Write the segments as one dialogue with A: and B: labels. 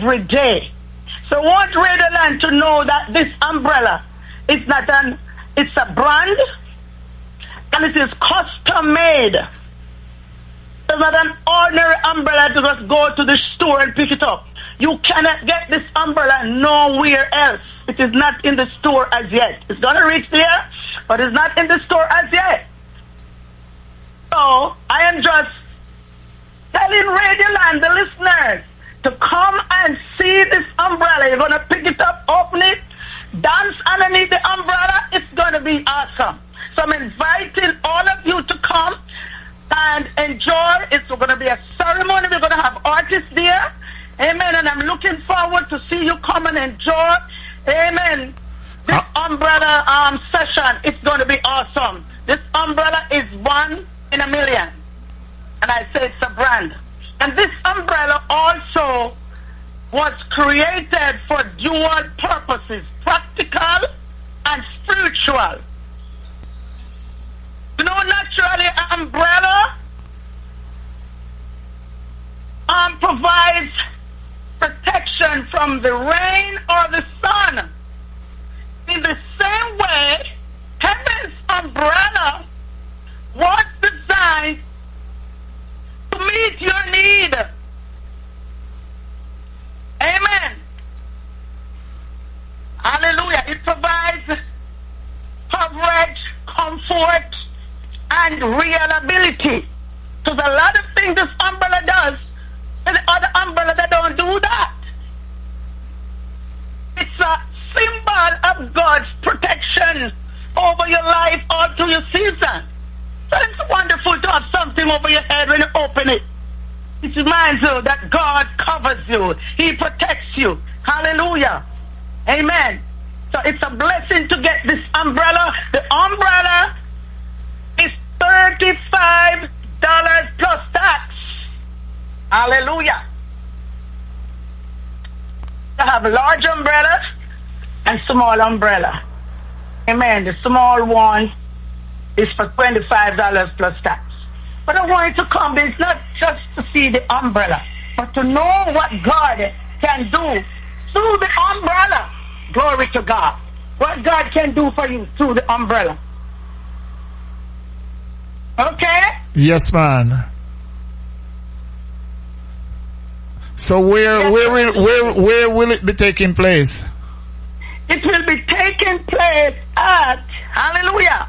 A: every day. So I want Radioland to know that this umbrella is not it's a brand, and it is custom made. It's not an ordinary umbrella to just go to the store and pick it up. You cannot get this umbrella nowhere else. It is not in the store as yet. It's going to reach there, but it's not in the store as yet. So I am just telling Radioland, the listeners, to come and see this umbrella. You're going to pick it up, open it, dance underneath the umbrella. It's going to be awesome. So I'm inviting all of you to come and enjoy. It's going to be a ceremony. We're going to have artists there. Amen. And I'm looking forward to see you come and enjoy. Amen. This umbrella session, it's going to be awesome. This umbrella is 1 in a million. And I say it's a brand. And this umbrella also was created for dual purposes, practical and spiritual. You know, naturally, an umbrella provides protection from the rain or the sun. In the same way, heaven's umbrella was designed to meet your need. Amen. Hallelujah. It provides coverage, comfort, and reliability. Because a lot of things this umbrella does, and the other umbrella that don't do that. It's a symbol of God's protection over your life all through your season. So it's wonderful to have something over your head when you open it. It reminds you that God covers you. He protects you. Hallelujah. Amen. So it's a blessing to get this umbrella. The umbrella is $35 plus tax. Hallelujah. I have large umbrellas and small umbrella. Amen. The small one is for $25 plus tax. But I want you to come. It's not just to see the umbrella, but to know what God can do through the umbrella. Glory to God. What God can do for you through the umbrella. Okay?
B: Yes, man. So where will it be taking place?
A: It will be taking place at, hallelujah,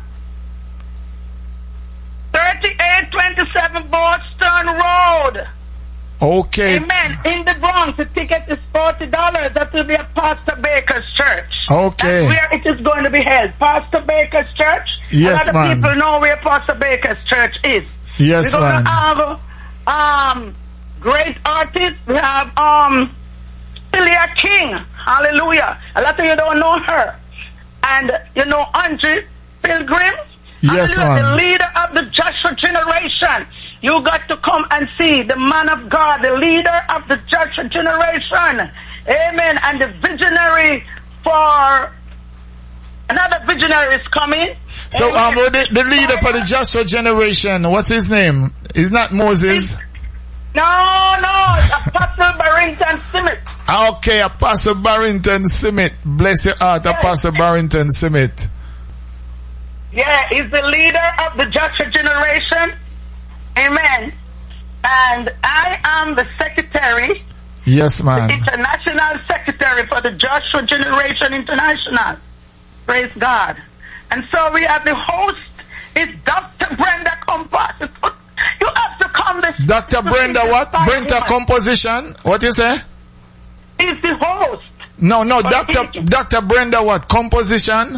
A: 3827 Boston Road.
B: Okay.
A: Amen. In the Bronx, the ticket is $40. That will be at Pastor Baker's church.
B: Okay.
A: That's where it is going to be held. Pastor Baker's church.
B: Yes,
A: a lot of
B: man.
A: people know where Pastor Baker's church is.
B: Yes,
A: We're going
B: man.
A: to have great artists. We have Celia King. Hallelujah. A lot of you don't know her. And you know Andre Pilgrim.
B: Yes,
A: man.
B: man.
A: The leader of the Joshua generation. You got to come and see the man of God, the leader of the Joshua generation. Amen. And the visionary for another visionary is coming.
B: So the leader for the Joshua generation, what's his name? Is not Moses?
A: No, Apostle Barrington Simit.
B: Okay, Apostle Barrington Simit. Bless your heart, yes. Apostle Barrington Simit.
A: Yeah, he's the leader of the Joshua generation. Amen. And I am the secretary.
B: Yes, man.
A: The international secretary for the Joshua Generation International. Praise God. And so we have the host is Dr. Brenda Compass. You have to come this.
B: Dr. Brenda what? Brenda Composition? What you say?
A: He's the host.
B: No, Dr. Brenda what? Composition?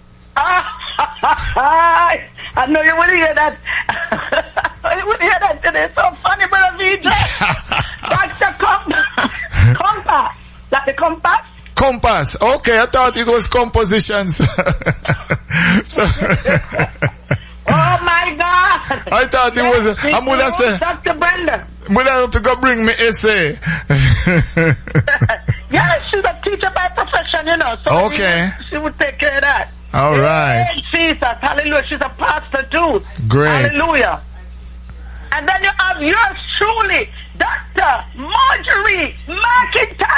A: I know you will hear that. You will hear that today. It's so funny, Brother VJ. Dr. Compass. Like the compass?
B: Compass. Okay, I thought it was compositions. So
A: oh my God.
B: I thought it was. I'm gonna say.
A: Dr. Brenda.
B: I'm gonna have to go bring me essay.
A: Yeah, she's a teacher by profession, you know. So
B: okay.
A: She would take care of that.
B: All right.
A: Jesus, hallelujah. She's a pastor too.
B: Great.
A: Hallelujah. And then you have yours truly, Dr. Marjorie McIntyre.